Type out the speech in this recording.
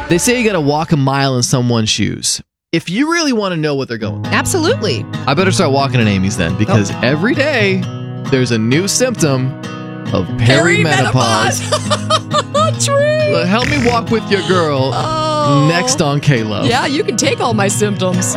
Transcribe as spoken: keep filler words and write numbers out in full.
They say you got to walk a mile in someone's shoes. If you really want to know what they're going through, Absolutely. I better start walking in Amy's then, because Oh. every day there's a new symptom of perimenopause. True. Help me walk with your girl Oh. next on K-Love. Yeah, you can take all my symptoms.